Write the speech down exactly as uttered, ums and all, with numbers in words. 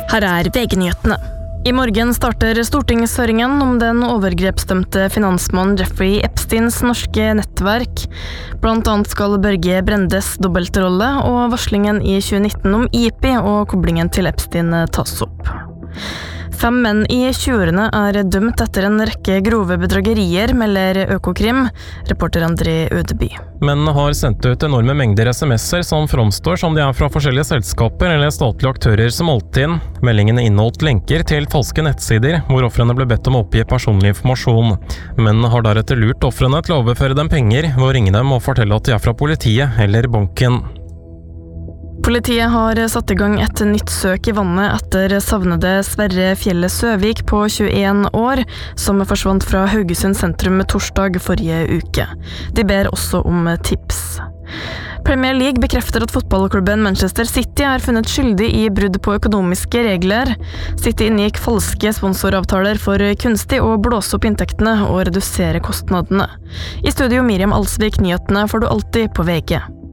Her er V G-nyhetene. I morgen starter stortingshøringen om den overgrepsdømte finansmannen Jeffrey Epsteins norske nettverk. Blant annet skal Børge Brendes dobbeltrolle og varslingen i tjue nitten om I P I og koblingen til Epstein tas opp. Fem menn i tjuerne er dømt etter en rekke grove bedragerier, melder Økokrim, reporter André Ødeby. Mennene har sendt ut enorme mengder sms'er som framstår som de er fra forskjellige selskaper eller statlige aktører som Altinn. Meldingene inneholdt lenker til falske nettsider, hvor ofrene ble bedt om å oppgi personlig informasjon. Mennene har deretter lurt ofrene til å overføre dem penger, ved å ringe dem og fortelle at de er fra politiet eller banken. Politiet har satt i gang et nytt søk i vannet etter savnede Sverre Fjelle Søvik på tjueen år, som forsvant fra Haugesund sentrum torsdag forrige uke. De ber også om tips. Premier League bekrefter at fotballklubben Manchester City er funnet skyldig i brudd på økonomiske regler. City inngikk falske sponsoravtaler for kunstig å blåse opp inntektene og redusere kostnadene. I studio Miriam Alsvik, nyhetene får du alltid på V G.